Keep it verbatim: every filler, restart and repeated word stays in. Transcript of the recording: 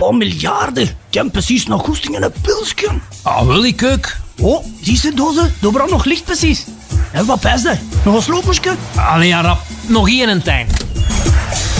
paar miljarden. Ik heb precies nog goesting in een pilsje. Ah, wil ik ook. Oh, zie ze dozen? Daar brandt nog licht precies. En wat pijs je? Nog een sloopmoesje? Allee, ja, rap. Nog één en tijn.